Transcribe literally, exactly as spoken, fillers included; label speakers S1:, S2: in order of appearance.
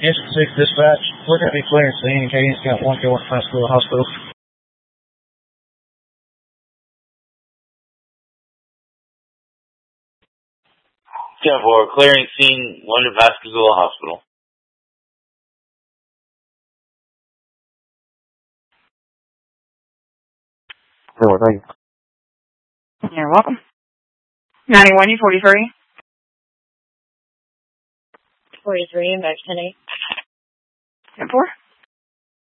S1: District six dispatch, look at me clearance scene, Cadence got one going to hospital, hospital.
S2: ten four, clearing scene, one to Pascagoula Hospital.
S1: Sure, thank you.
S3: You're welcome. ninety-one, you forty-three.
S4: forty-three, and back ten eight.
S3: ten four.